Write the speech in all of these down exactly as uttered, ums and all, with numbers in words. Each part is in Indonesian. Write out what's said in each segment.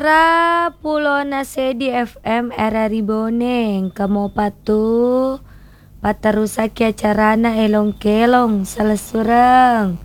Ra pulo nase di F M era riboneng kamo patu patarusaki acarana elong-kelong salah surang.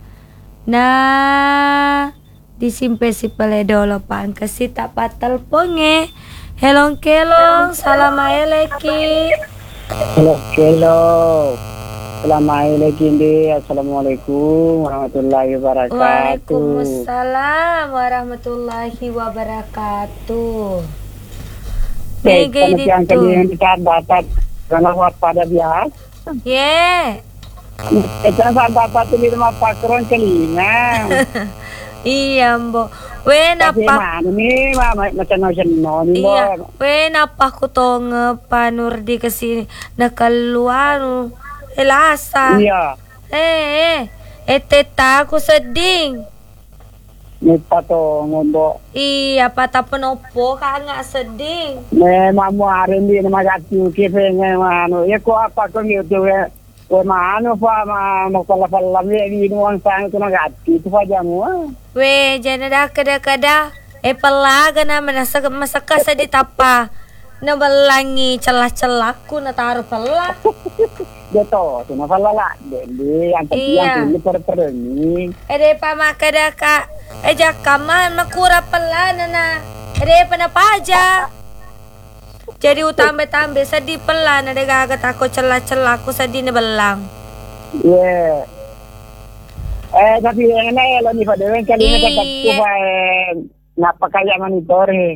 Nah, disimpe si peledolo pangkasi tak patal ponge. Helong-kelong salam aleki. Halo, halo. Assalamualaikum. Assalamualaikum warahmatullahi wabarakatuh. Waalaikumsalam warahmatullahi wabarakatuh. Baik, Nege kalau yang itu. kalian kita dapat kalau pada biasa. Ye. Kita dapat di rumah pakron kelinga. Iya, Mbok. We Tapi napa? mana nih, mama macam macam non Iya, we napa aku tonge panur di kesini nak keluar elasa. Iya. Eh, eh, teta aku seding. Nih pato ngombo. Iya, patah penopo kak nggak seding. Nih mamu hari ini nama jatuh kifenya mano. Ya kok apa kau gitu ya? Kau mano pa mau kalau kalau ni ini uang sang tu nak jatuh tu aja mu. We, jangan dah kada-kada. Eh, pelaga na manasa masaka sa ditapa. Nabalangi celah-celahku na taruh pelah. Jatuh, tu nak kalau lah. Jadi yang penting Iya. yang ini per ni. Eh, de pa makada ka. Eh, jakaman makura pelah na na. Eh, de pa na paja. Jadi utambe-tambe sa di pelah na degagat ako celah-celahku sa di nabalang. Yeah. Eh tapi yang ini lo ni pada orang kali ni Iya. kata tu eh napakaya monitor eh.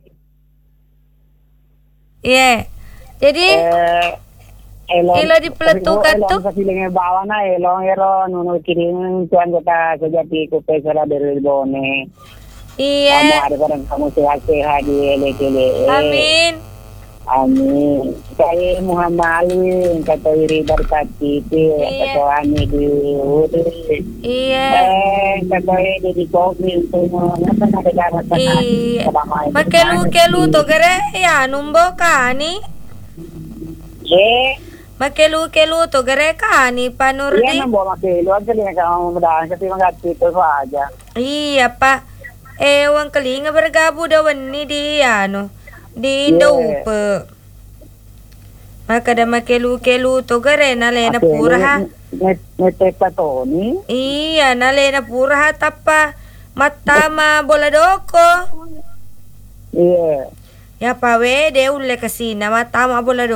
Iya. Jadi, Eh elo ilo dipeletukan tu. Elo feeling bawa na elo elo nuno kirim tuan kita sejati ku pesara dari bone. Kamu Iya. ada barang kamu sehat-sehat di ele-ele. Amin. Amin. Saya Muhammad Ali kata iri berkati itu Iya. kata ani di Uri. Iya. Eh, kata ini di kopi itu nasa negara Iya. Makelu-kelu to gere ya numbo kani. Eh, Makelu-kelu to gere kani iya panurdi. nang bawa makelo aja ni kamu mudah kasi mangati itu aja. Iya pa. Ewan kalinga bergabu dawan ni di ano. Di Yeah. Daupe. Maka da makelu-kelu to gere na lena pura ha. Net net pa to ni. Iya na lena pura ha tapa. Matama bola doko. Iya. Ya pa we de ulle kasina matama bola